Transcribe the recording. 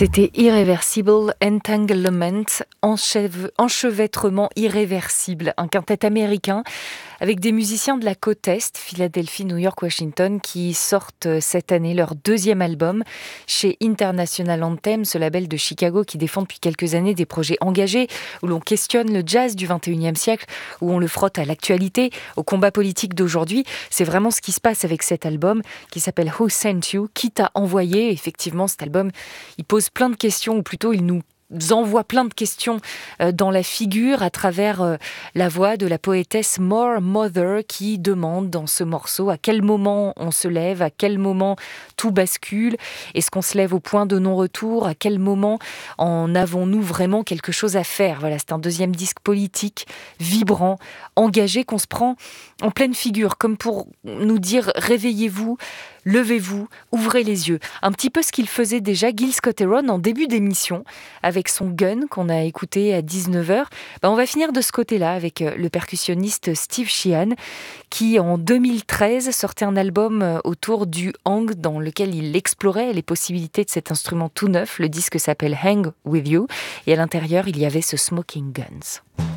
C'était Irreversible Entanglement, enchevêtrement irréversible, un quintet américain avec des musiciens de la côte Est, Philadelphie, New York, Washington, qui sortent cette année leur deuxième album chez International Anthem, ce label de Chicago qui défend depuis quelques années des projets engagés, où l'on questionne le jazz du 21e siècle, où on le frotte à l'actualité, au combat politique d'aujourd'hui. C'est vraiment ce qui se passe avec cet album qui s'appelle Who Sent You, qui t'a envoyé. Effectivement, cet album, il pose plein de questions, ou plutôt il nous envoie plein de questions dans la figure à travers la voix de la poétesse More Mother qui demande dans ce morceau à quel moment on se lève, à quel moment tout bascule, est-ce qu'on se lève au point de non-retour, à quel moment en avons-nous vraiment quelque chose à faire. Voilà, c'est un deuxième disque politique, vibrant, engagé, qu'on se prend en pleine figure, comme pour nous dire réveillez-vous, levez-vous, ouvrez les yeux. Un petit peu ce qu'il faisait déjà Gil Scott-Heron en début d'émission avec son gun qu'on a écouté à 19h. On va finir de ce côté-là avec le percussionniste Steve Sheehan qui en 2013 sortait un album autour du hang dans lequel il explorait les possibilités de cet instrument tout neuf. Le disque s'appelle Hang With You et à l'intérieur il y avait ce Smoking Guns.